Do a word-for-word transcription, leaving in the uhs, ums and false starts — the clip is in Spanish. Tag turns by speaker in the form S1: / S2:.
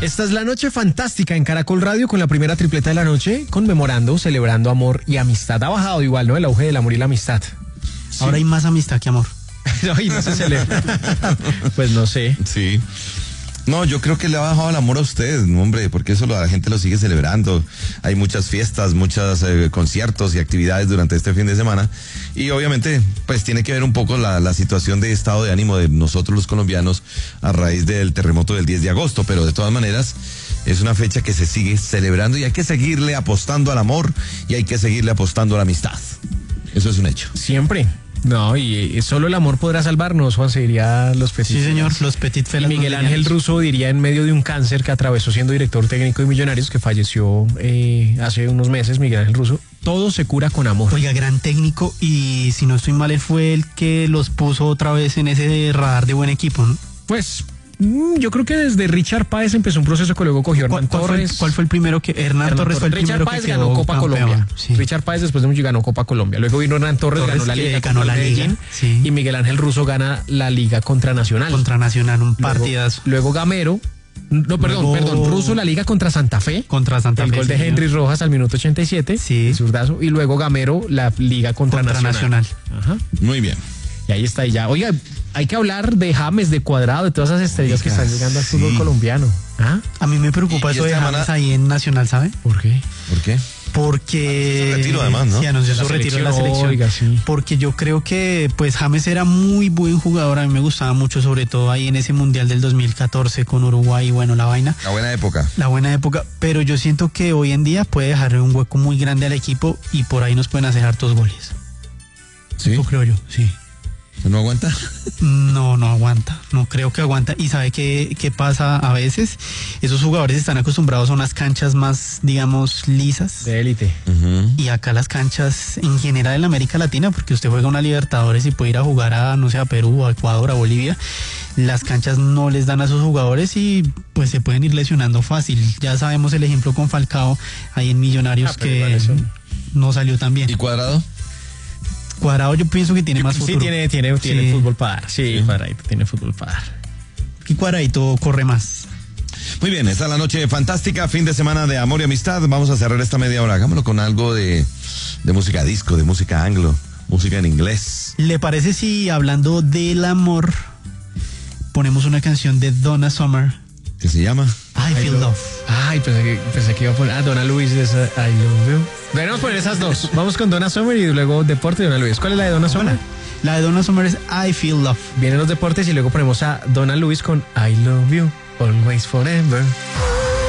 S1: Esta es la noche fantástica en Caracol Radio con la primera tripleta de la noche, conmemorando, celebrando amor y amistad. Ha bajado igual, ¿no? El auge del amor y la amistad.
S2: Sí. Ahora hay más amistad que amor.
S1: No, y no se celebra. Pues no sé.
S3: Sí. No, yo creo que le ha bajado el amor a usted, hombre, porque eso la gente lo sigue celebrando. Hay muchas fiestas, muchos eh, conciertos y actividades durante este fin de semana. Y obviamente, pues tiene que ver un poco la, la situación de estado de ánimo de nosotros los colombianos a raíz del terremoto del diez de agosto. Pero de todas maneras, es una fecha que se sigue celebrando y hay que seguirle apostando al amor y hay que seguirle apostando a la amistad. Eso es un hecho.
S1: Siempre. No, y solo el amor podrá salvarnos, Juan, se diría los Petit.
S2: Sí, señor, los Petit Felas.
S1: Y Miguel Ángel Russo diría en medio de un cáncer que atravesó siendo director técnico de Millonarios, que falleció eh, hace unos meses, Miguel Ángel Russo, todo se cura con amor.
S2: Oiga, gran técnico, y si no estoy mal, él fue el que los puso otra vez en ese radar de buen equipo, ¿no?
S1: Pues yo creo que desde Richard Páez empezó un proceso que luego cogió Hernán
S2: ¿Cuál, cuál
S1: Torres.
S2: Fue, ¿Cuál fue el primero que Hernán, Hernán Torres fue el
S1: Richard
S2: primero
S1: Páez
S2: que
S1: ganó
S2: quedó
S1: Copa
S2: campeón?
S1: Colombia.
S2: Sí.
S1: Richard Páez después de mucho ganó Copa Colombia. Luego vino Hernán Torres,
S2: Torres
S1: ganó la Liga,
S2: ganó la Liga,
S1: Medellín,
S2: sí.
S1: Y Miguel Ángel Russo gana la Liga contra Nacional.
S2: Contra Nacional, un partidazo.
S1: Luego, luego Gamero. No, perdón,
S2: Luego,
S1: perdón, Russo la Liga contra Santa Fe.
S2: Contra Santa
S1: el
S2: Fe.
S1: El gol de
S2: sí,
S1: Henry
S2: señor.
S1: Rojas al minuto ochenta y siete.
S2: Sí.
S1: El zurdazo. Y luego Gamero la Liga contra,
S2: contra
S1: Nacional.
S2: Nacional.
S1: Ajá.
S3: Muy bien.
S1: Y ahí está, y ya. Oiga, hay que hablar de James, de Cuadrado, de todas esas estrellas
S3: Oiga,
S1: que están llegando al
S3: sí.
S1: fútbol colombiano. ¿Ah?
S2: A mí me preocupa
S3: Y- y
S2: eso de
S3: esta
S2: James
S3: semana-
S2: ahí en Nacional, ¿sabe?
S1: ¿Por qué?
S3: ¿Por qué?
S2: Porque
S3: Su retiro, además, ¿no?
S2: Sí, anunció
S1: La
S2: su retiro de la
S1: selección,
S2: selección.
S1: oiga, sí.
S2: Porque yo creo que pues James era muy buen jugador, a mí me gustaba mucho, sobre todo ahí en ese Mundial del dos mil catorce con Uruguay, y bueno, la vaina,
S3: La buena época.
S2: la buena época, pero yo siento que hoy en día puede dejarle un hueco muy grande al equipo y por ahí nos pueden hacer hartos goles.
S3: ¿Sí?
S2: Yo creo yo, sí.
S3: ¿No aguanta?
S2: No, no aguanta, no creo que aguanta. ¿Y sabe qué, qué pasa a veces? Esos jugadores están acostumbrados a unas canchas más, digamos, lisas.
S1: De élite.
S3: Uh-huh.
S2: Y acá las canchas en general en la América Latina, porque usted juega una Libertadores y puede ir a jugar a, no sé, a Perú, a Ecuador, a Bolivia, las canchas no les dan a sus jugadores y pues se pueden ir lesionando fácil. Ya sabemos el ejemplo con Falcao ahí en Millonarios,
S1: Ah, pero
S2: que
S1: igual eso-
S2: no salió tan bien.
S3: ¿Y Cuadrado?
S2: Cuadrado yo pienso que tiene más
S1: Sí,
S2: futuro.
S1: tiene, tiene, tiene
S2: Sí.
S1: fútbol para dar. Sí,
S3: Sí.
S1: Cuadradito tiene fútbol para dar.
S2: Y Cuadradito corre más.
S3: Muy bien, esta es la noche fantástica, fin de semana de amor y amistad. Vamos a cerrar esta media hora. Hagámoslo con algo de, de música disco, de música anglo, música en inglés.
S2: ¿Le parece si hablando del amor ponemos una canción de Donna Summer?
S3: ¿Qué se llama?
S2: I Feel Love.
S1: Ay, pensé que, pensé que iba a poner. Ah, Donna Luis de esa, I love you. Deberíamos poner esas dos. Vamos con Donna Summer y luego deporte de Donna Luis. ¿Cuál es la de Donna Summer?
S2: La de Donna Summer es I Feel Love.
S1: Vienen los deportes y luego ponemos a Donna Luis con I love you, always forever.